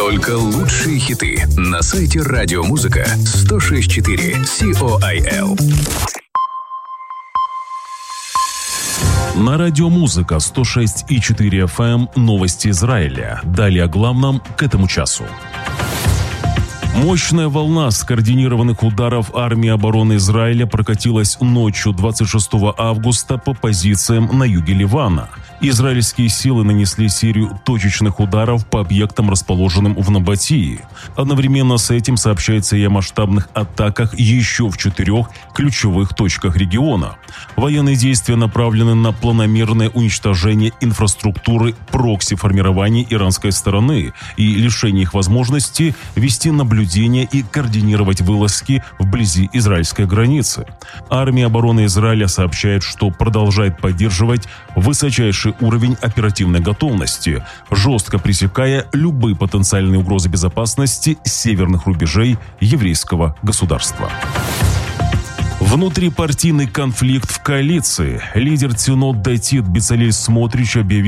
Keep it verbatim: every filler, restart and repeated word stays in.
Только лучшие хиты на сайте Радиомузыка сто шесть и четыре Сиол. На Радиомузыка сто шесть и четыре эф эм новости Израиля. Далее о главном к этому часу. Мощная волна скоординированных ударов армии обороны Израиля прокатилась ночью двадцать шестого августа по позициям на юге Ливана. Израильские силы нанесли серию точечных ударов по объектам, расположенным в Набатии. Одновременно с этим сообщается и о масштабных атаках еще в четырех ключевых точках региона. Военные действия направлены на планомерное уничтожение инфраструктуры прокси-формирований иранской стороны и лишение их возможности вести наблюдение и координировать вылазки вблизи израильской границы. Армия обороны Израиля сообщает, что продолжает поддерживать высочайший уровень оперативной готовности, жестко пресекая любые потенциальные угрозы безопасности северных рубежей еврейского государства. Внутрипартийный конфликт в коалиции. Лидер Цинот Датит Бецалель Смотрич объявил